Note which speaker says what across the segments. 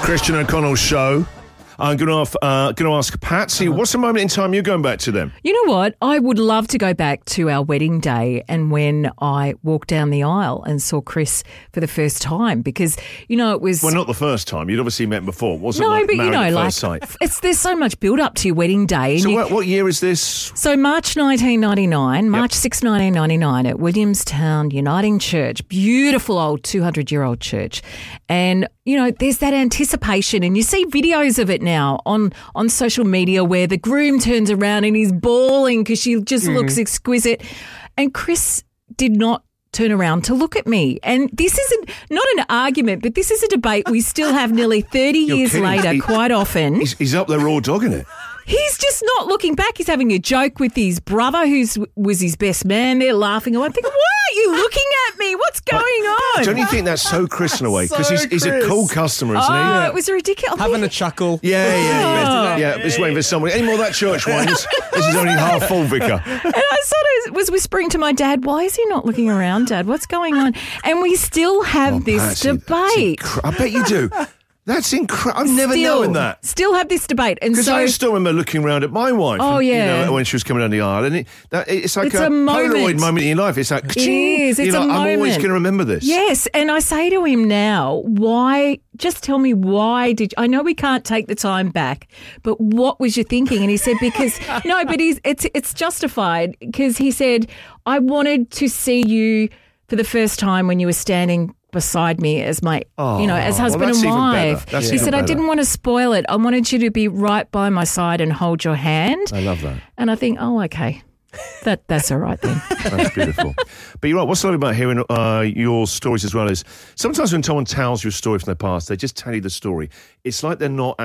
Speaker 1: Christian O'Connell Show. I'm going to ask Patsy, what's the moment in time you're going back to them?
Speaker 2: You know what? I would love to go back to our wedding day and when I walked down the aisle and saw Chris for the first time because, you know, it was...
Speaker 1: Well, not the first time. You'd obviously met before. Wasn't
Speaker 2: no,
Speaker 1: like
Speaker 2: but you know,
Speaker 1: at
Speaker 2: like,
Speaker 1: first sight.
Speaker 2: there's so much build up to your wedding day. And
Speaker 1: So what year is this?
Speaker 2: So March 1999, March 6, 1999 at Williamstown Uniting Church, beautiful old 200-year-old church. And, you know, there's that anticipation and you see videos of it now on social media where the groom turns around and he's bawling because she just looks exquisite. And Chris did not turn around to look at me. And this isn't not an argument, but this is a debate we still have nearly 30 years
Speaker 1: kidding.
Speaker 2: later quite often.
Speaker 1: He's up there raw dogging it.
Speaker 2: He's just not looking back. He's having a joke with his brother who was his best man. They're laughing. I'm thinking, why aren't you looking at me? What's going on?
Speaker 1: Don't you think that's so Chris in a way? Because he's a cool customer, isn't he?
Speaker 2: Oh, it was ridiculous.
Speaker 3: Having a chuckle.
Speaker 1: Yeah. Just waiting for someone. Any more of that church wine? This is only half full, Vicar.
Speaker 2: And I sort of was whispering to my dad, why is he not looking around, Dad? What's going on? And we still have this
Speaker 1: Patsy,
Speaker 2: debate.
Speaker 1: I bet you do. That's incredible. I've never known that.
Speaker 2: Still have this debate. And
Speaker 1: Because
Speaker 2: so
Speaker 1: I still remember looking around at my wife.
Speaker 2: Oh, yeah.
Speaker 1: You know, when she was coming down the aisle. And it's like
Speaker 2: It's
Speaker 1: a
Speaker 2: a moment.
Speaker 1: Polaroid moment in your life. It's like,
Speaker 2: It is. It's
Speaker 1: you're
Speaker 2: a
Speaker 1: like, I'm always
Speaker 2: moment.
Speaker 1: going to remember this.
Speaker 2: Yes, and I say to him now, just tell me why I know we can't take the time back, but what was you thinking? And he said, because, no, but it's justified because he said, I wanted to see you for the first time when you were standing beside me as my, as husband
Speaker 1: that's
Speaker 2: and
Speaker 1: even better.
Speaker 2: wife.
Speaker 1: That's
Speaker 2: He
Speaker 1: even
Speaker 2: said, I
Speaker 1: better.
Speaker 2: didn't want to spoil it. I wanted you to be right by my side and hold your hand.
Speaker 1: I love that.
Speaker 2: And I think, okay, that's all right then.
Speaker 1: That's beautiful. But you're right. What's lovely about hearing your stories as well is sometimes when someone tells you a story from their past, they just tell you the story. It's like they're not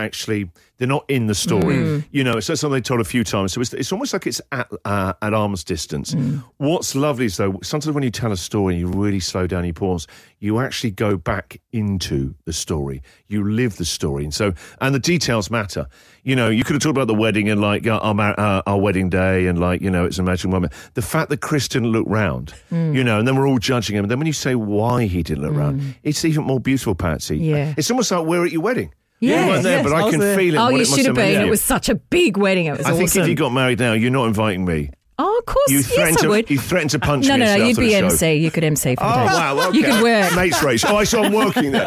Speaker 1: in the story. You know, it's not something they told a few times. So it's almost like it's at arm's distance. What's lovely is, though, sometimes when you tell a story and you really slow down, you pause, you actually go back into the story. You live the story. And the details matter. You know, you could have talked about the wedding and like our wedding day and like, you know, it's a magical moment. The fact that Chris didn't look round, you know, and then we're all judging him. And then when you say why he didn't look round, it's even more beautiful, Patsy.
Speaker 2: Yeah.
Speaker 1: It's almost like we're at your wedding.
Speaker 2: Yeah.
Speaker 1: You weren't there,
Speaker 3: Yes,
Speaker 1: but
Speaker 3: I
Speaker 1: I
Speaker 3: was
Speaker 1: can
Speaker 3: there.
Speaker 1: feel it.
Speaker 2: Oh,
Speaker 1: what
Speaker 2: you
Speaker 1: it must
Speaker 2: should have
Speaker 1: meant
Speaker 2: been.
Speaker 1: to
Speaker 2: It
Speaker 1: you.
Speaker 2: was such a big wedding. It was
Speaker 1: I
Speaker 2: awesome.
Speaker 1: think if you got married now, you're not inviting me.
Speaker 2: Oh, of course. Yes, I would.
Speaker 1: You threatened to punch
Speaker 2: No,
Speaker 1: me.
Speaker 2: you'd
Speaker 1: after
Speaker 2: be
Speaker 1: the show.
Speaker 2: MC. You could MC for the day.
Speaker 1: Wow, okay.
Speaker 2: You could work.
Speaker 1: Mates race. Oh, I saw I'm working there.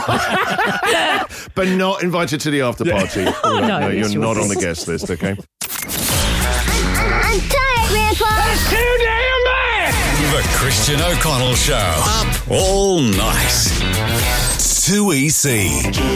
Speaker 1: But not invited to the after party.
Speaker 2: No,
Speaker 1: you're
Speaker 2: yes, you
Speaker 1: not
Speaker 2: would.
Speaker 1: on the guest list, okay?
Speaker 4: I'm tired, Grandpa.
Speaker 5: That's too damn bad!
Speaker 6: The Christian O'Connell Show. Up all night. 2EC.